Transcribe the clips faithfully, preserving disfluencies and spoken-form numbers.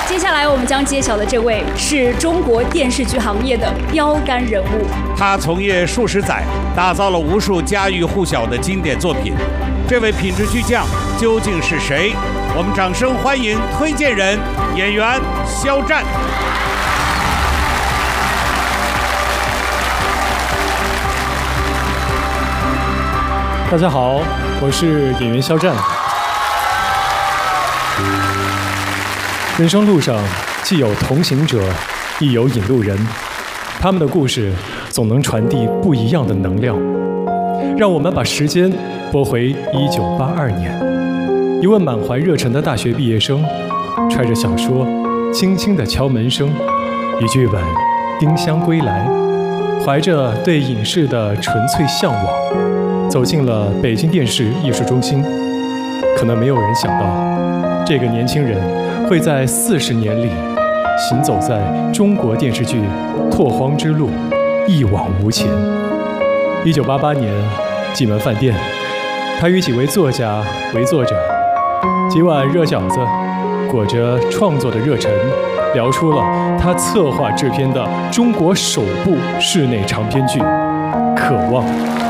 接下来我们将揭晓的这位是中国电视剧行业的标杆人物， 他从业数十载，打造了无数家喻户晓的经典作品。这位品质巨匠究竟是谁？我们掌声欢迎推荐人演员肖战。 大家好，我是演员肖战。人生路上既有同行者，亦有引路人，他们的故事总能传递不一样的能量。让我们把时间拨回一九八二年，一位满怀热忱的大学毕业生，揣着小说轻轻地敲门声，与剧本丁香归来，怀着对影视的纯粹向往，走进了北京电视艺术中心。可能没有人想到，这个年轻人会在四十年里行走在中国电视剧拓荒之路，一往无前。一九八八年，蓟门饭店，他与几位作家围坐着，几碗热饺子，裹着创作的热忱，聊出了他策划制片的中国首部室内长篇剧《渴望》。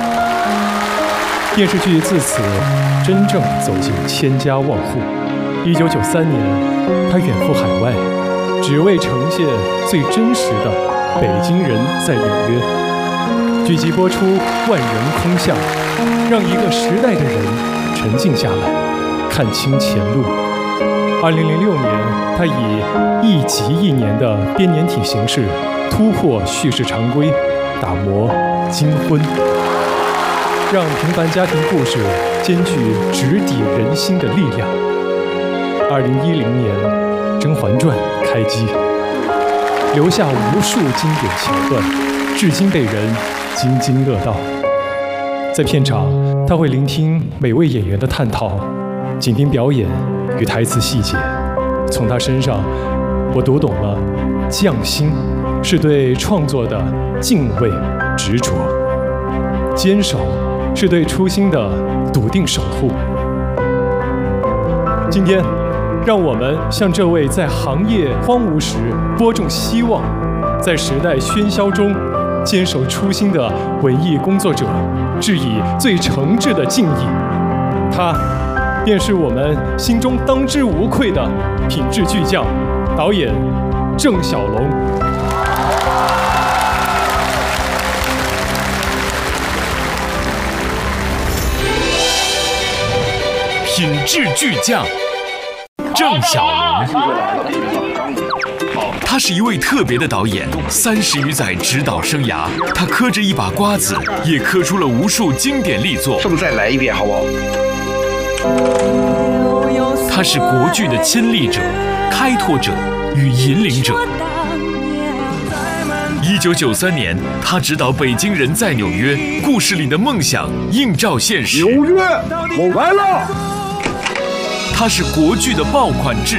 电视剧自此真正走进千家万户。一九九三年，他远赴海外，只为呈现最真实的北京人在纽约。剧集播出，万人空巷，让一个时代的人沉静下来，看清前路。二零零六年，他以一集一年的编年体形式突破叙事常规，打磨金婚，让平凡家庭故事兼具直抵人心的力量。二零一零年，《甄嬛传》开机，留下无数经典桥段，至今被人津津乐道。在片场，他会聆听每位演员的探讨，紧盯表演与台词细节。从他身上，我读懂了匠心是对创作的敬畏执着，坚守是对初心的笃定守护。今天，让我们向这位在行业荒芜时播种希望，在时代喧嚣中坚守初心的文艺工作者致以最诚挚的敬意。他便是我们心中当之无愧的品质巨匠，导演郑晓龙。 品质巨匠郑晓龙，他是一位特别的导演，三十余载指导生涯，他嗑着一把瓜子，也嗑出了无数经典力作。 是不是再来一遍好不好？ 他是国剧的亲历者、开拓者与引领者。一九九三年，他执导《北京人在纽约》，故事里的梦想映照现实。 纽约，我来了。 他是国剧的爆款制